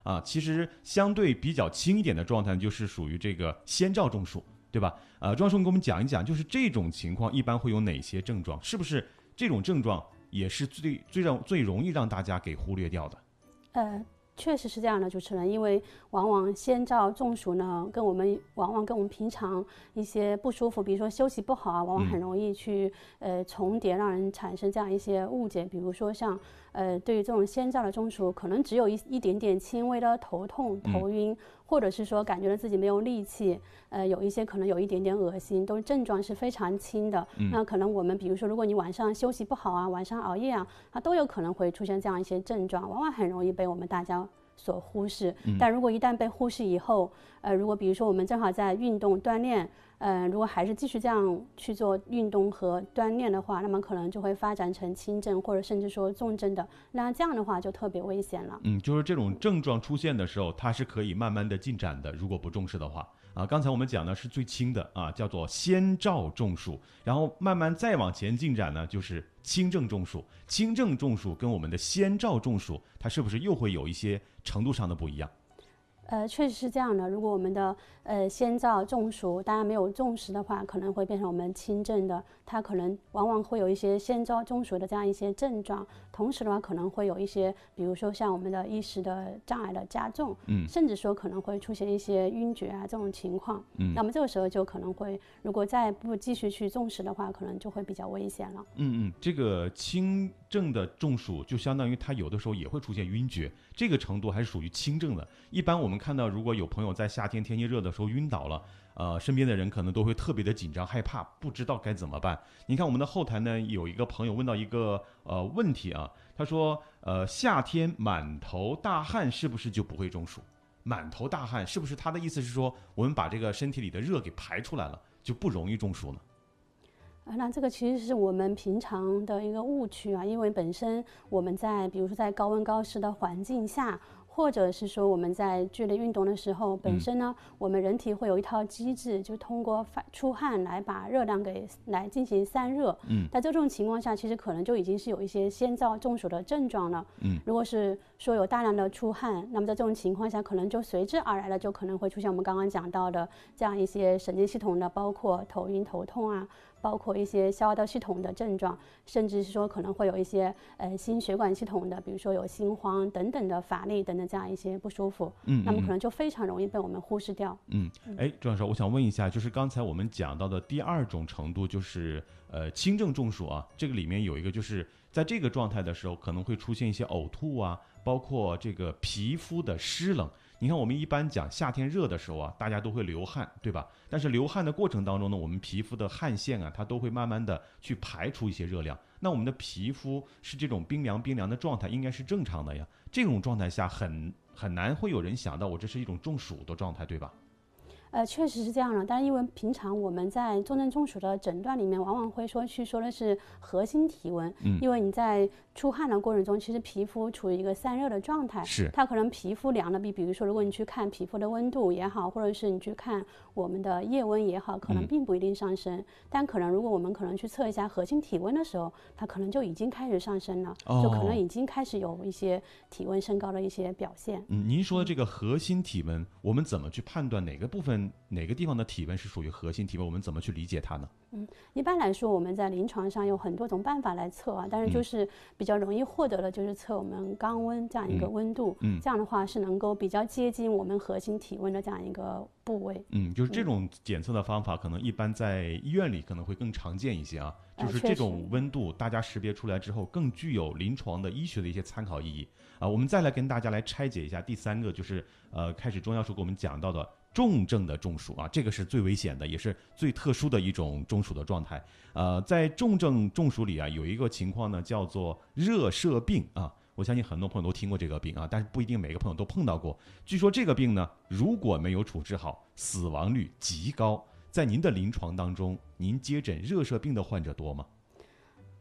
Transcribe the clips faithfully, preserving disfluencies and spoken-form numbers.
啊，其实相对比较轻一点的状态就是属于这个先兆中暑，对吧？呃，庄教授你给我们讲一讲，就是这种情况一般会有哪些症状？是不是这种症状也是最最让最容易让大家给忽略掉的？ 呃，确实是这样的，主持人，因为往往先兆中暑呢，跟我们往往跟我们平常一些不舒服，比如说休息不好啊，往往很容易去、嗯、呃重叠，让人产生这样一些误解。比如说像呃对于这种先兆的中暑，可能只有一一点点轻微的头痛、头晕。嗯，或者是说感觉到自己没有力气，呃，有一些可能有一点点恶心，都是症状是非常轻的。嗯、那可能我们比如说，如果你晚上休息不好啊，晚上熬夜啊，它都有可能会出现这样一些症状，往往很容易被我们大家所忽视。嗯、但如果一旦被忽视以后，呃，如果比如说我们正好在运动锻炼，呃，如果还是继续这样去做运动和锻炼的话，那么可能就会发展成轻症或者甚至说重症的，那这样的话就特别危险了。 嗯，就是这种症状出现的时候，它是可以慢慢的进展的，如果不重视的话。啊，刚才我们讲的是最轻的啊，叫做先兆中暑，然后慢慢再往前进展呢，就是轻症中暑。轻症中暑跟我们的先兆中暑，它是不是又会有一些程度上的不一样？ 呃，确实是这样的。如果我们的呃先兆中暑，大家没有重视的话，可能会变成我们轻症的，它可能往往会有一些先兆中暑的这样一些症状。同时的话，可能会有一些，比如说像我们的意识的障碍的加重，嗯，甚至说可能会出现一些晕厥啊这种情况。嗯，那么这个时候就可能会，如果再不继续去重视的话，可能就会比较危险了。 嗯嗯，这个轻症的中暑就相当于它有的时候也会出现晕厥，这个程度还是属于轻症的。一般我们看到，如果有朋友在夏天天气热的时候晕倒了，呃，身边的人可能都会特别的紧张害怕，不知道该怎么办。你看我们的后台呢，有一个朋友问到一个呃问题啊，他说，呃，夏天满头大汗是不是就不会中暑？满头大汗是不是他的意思是说，我们把这个身体里的热给排出来了，就不容易中暑呢？ 啊，那这个其实是我们平常的一个误区啊，因为本身我们在比如说在高温高湿的环境下，或者是说我们在剧烈运动的时候，本身呢，嗯、我们人体会有一套机制，就通过出汗来把热量给来进行散热。嗯，在这种情况下，其实可能就已经是有一些先兆中暑的症状了。嗯，如果是说有大量的出汗，那么在这种情况下，可能就随之而来的就可能会出现我们刚刚讲到的这样一些神经系统的，包括头晕、头痛啊。包括一些消化道系统的症状，甚至是说可能会有一些呃心血管系统的，比如说有心慌等等的乏力等等这样一些不舒服，嗯，那么可能就非常容易被我们忽视掉。 嗯，哎，庄教授，我想问一下，就是刚才我们讲到的第二种程度，就是呃轻症中暑啊，这个里面有一个就是在这个状态的时候，可能会出现一些呕吐啊，包括这个皮肤的湿冷。你看我们一般讲夏天热的时候啊，大家都会流汗，对吧？但是流汗的过程当中呢，我们皮肤的汗腺啊，它都会慢慢的去排出一些热量。那我们的皮肤是这种冰凉冰凉的状态，应该是正常的呀。这种状态下很很难会有人想到我这是一种中暑的状态，对吧？ 呃，确实是这样的，但是因为平常我们在重症中暑的诊断里面，往往会说去说的是核心体温，嗯，因为你在出汗的过程中，其实皮肤处于一个散热的状态， 是它可能皮肤凉的比，比如说如果你去看皮肤的温度也好，或者是你去看我们的腋温也好，可能并不一定上升，嗯、但可能如果我们可能去测一下核心体温的时候，它可能就已经开始上升了，哦、就可能已经开始有一些体温升高的一些表现。 嗯，您说的这个核心体温，嗯、我们怎么去判断哪个部分？哪个地方的体温是属于核心体温？我们怎么去理解它呢？ 嗯，一般来说，我们在临床上有很多种办法来测啊，但是就是比较容易获得的，就是测我们肛温这样一个温度，嗯，这样的话是能够比较接近我们核心体温的这样一个部位。 嗯，就是这种检测的方法，可能一般在医院里可能会更常见一些啊。就是这种温度，大家识别出来之后，更具有临床的医学的一些参考意义啊。我们再来跟大家来拆解一下第三个，就是呃，开始钟教授给我们讲到的。重症的中暑啊，这个是最危险的，也是最特殊的一种中暑的状态。呃，在重症中暑里啊，有一个情况呢，叫做热射病啊。我相信很多朋友都听过这个病啊，但是不一定每个朋友都碰到过。据说这个病呢，如果没有处置好，死亡率极高。在您的临床当中，您接诊热射病的患者多吗？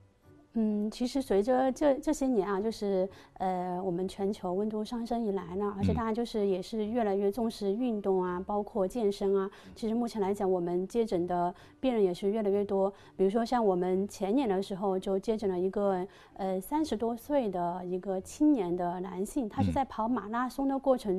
嗯，其实随着这这些年啊，就是呃，我们全球温度上升以来呢，而且大家就是也是越来越重视运动啊，包括健身啊。其实目前来讲，我们接诊的病人也是越来越多。比如说像我们前年的时候就接诊了一个呃三十多岁的一个青年的男性，他是在跑马拉松的过程